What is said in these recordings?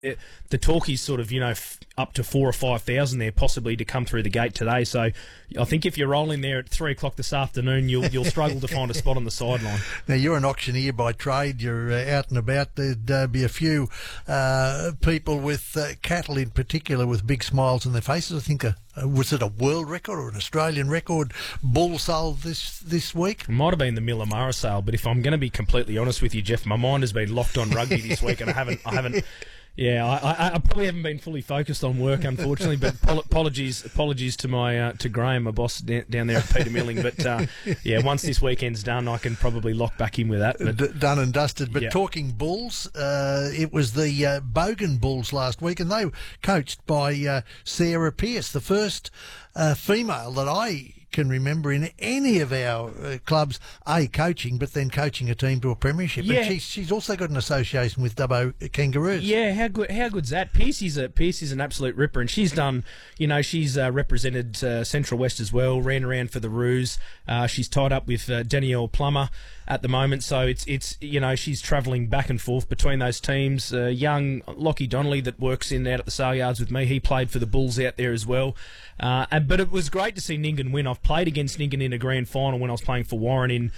the talk is sort of, up to 4,000 or 5,000 there possibly to come through the gate today. So I think if you're rolling there at 3 o'clock this afternoon, you'll struggle to find a spot on the sideline. Now, you're an auctioneer by trade. You're out and about. There'd be a few people with cattle in particular with big smiles on their faces. I think, was it a world record or an Australian record bull sold this week? It might have been the Millamara sale, but if I'm going to be completely honest with you, Jeff, my mind has been locked on rugby this week, and I haven't. Yeah, I probably haven't been fully focused on work, unfortunately. But apologies to my to Graham, my boss down there at Peter Milling. But yeah, once this weekend's done, I can probably lock back in with that. But, done and dusted. But yeah. Talking Bulls, it was the Bogan Bulls last week, and they were coached by Sarah Pearce, the first female that I can remember in any of our clubs, coaching, but then coaching a team to a premiership. Yeah. And she's also got an association with Dubbo Kangaroos. Yeah, how good's that? Pearce is an absolute ripper, and she's done, she's represented Central West as well, ran around for the Roos. She's tied up with Danielle Plummer at the moment, so it's she's travelling back and forth between those teams. Young Lockie Donnelly that works in out at the sale yards with me, he played for the Bulls out there as well. But it was great to see Nyngan win. I've played against Nyngan in a grand final when I was playing for Warren in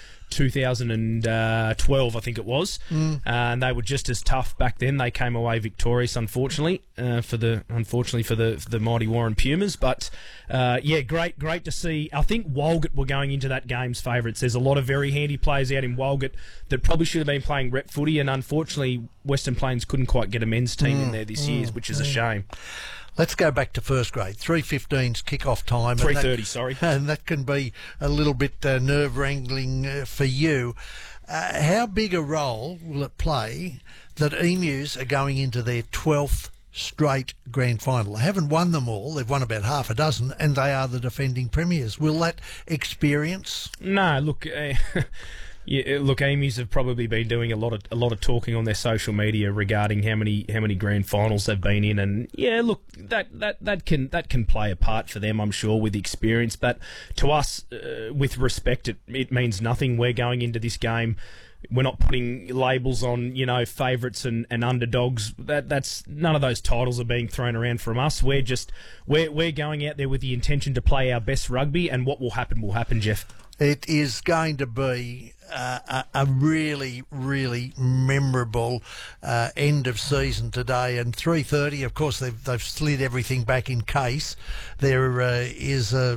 2012, I think it was, and they were just as tough back then. They came away victorious, unfortunately for the mighty Warren Pumas. But great to see. I think Walgett were going into that game's favourites. There's a lot of very handy players out in Walgett that probably should have been playing rep footy, and unfortunately Western Plains couldn't quite get a men's team in there this year, which is a shame. Let's go back to first grade. 3:15's kick-off time. 3:30, sorry. And that can be a little bit nerve-wrangling for you. How big a role will it play that Emus are going into their 12th straight grand final? They haven't won them all. They've won about half a dozen, and they are the defending premiers. Will that experience? No, look... Yeah, look, Emus have probably been doing a lot of talking on their social media regarding how many grand finals they've been in, and yeah, look, that can play a part for them, I'm sure, with experience. But to us, with respect, it means nothing. We're going into this game. We're not putting labels on, favourites and underdogs. That's none of those titles are being thrown around from us. We're going out there with the intention to play our best rugby, and what will happen, Jeff. It is going to be a really, really memorable end of season today. And 3:30, of course, they've slid everything back in case there is a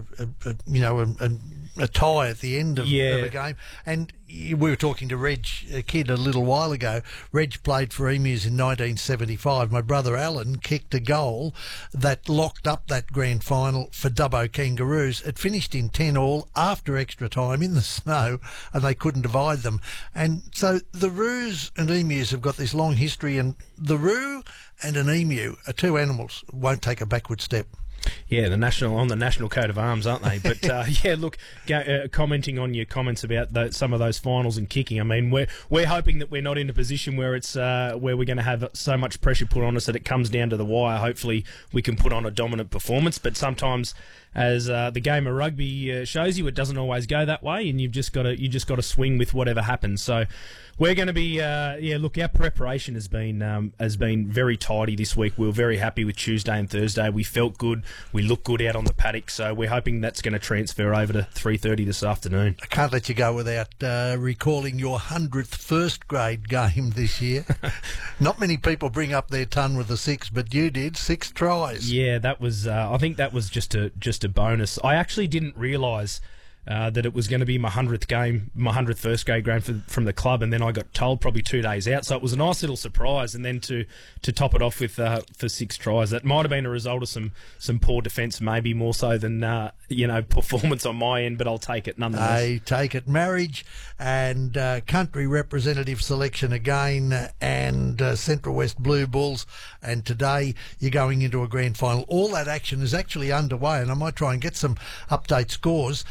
tie at the end of a game. And we were talking to Reg Kidd a little while ago. Reg played for Emus in 1975. My brother Alan kicked a goal that locked up that grand final for Dubbo Kangaroos. It finished in 10-all after extra time in the snow, and they couldn't divide them. And so the Roos and Emus have got this long history, and the Roo and an Emu are two animals, won't take a backward step. Yeah, on the national coat of arms, aren't they? But look, commenting on your comments about some of those finals and kicking. I mean, we're hoping that we're not in a position where it's where we're going to have so much pressure put on us that it comes down to the wire. Hopefully, we can put on a dominant performance. But sometimes, as the game of rugby shows you, it doesn't always go that way, and you've just got to swing with whatever happens. So. We're going to be, look, our preparation has been very tidy this week. We were very happy with Tuesday and Thursday. We felt good. We looked good out on the paddock. So we're hoping that's going to transfer over to 3:30 this afternoon. I can't let you go without recalling your 100th first grade game this year. Not many people bring up their ton with a 6, but you did. 6 tries. Yeah, that was. I think that was just a bonus. I actually didn't realise that it was going to be my 100th game, my 100th first grade game from the club, and then I got told probably 2 days out. So it was a nice little surprise, and then to top it off with for 6 tries. That might have been a result of some poor defence, maybe more so than performance on my end, but I'll take it nonetheless. I take it. Marriage and country representative selection again, and Central West Blue Bulls, and today you're going into a grand final. All that action is actually underway, and I might try and get some update scores from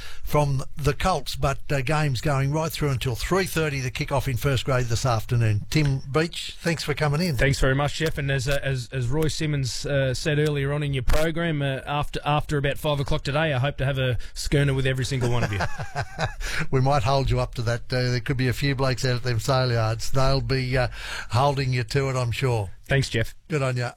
from the Colts, but games going right through until 3:30, the kick-off in first grade this afternoon. Tim Beach, thanks for coming in. Thanks very much, Jeff. And as Roy Simmons said earlier on in your program, after about 5 o'clock today, I hope to have a schooner with every single one of you. We might hold you up to that. There could be a few blokes out at them sale yards. They'll be holding you to it, I'm sure. Thanks, Jeff. Good on you.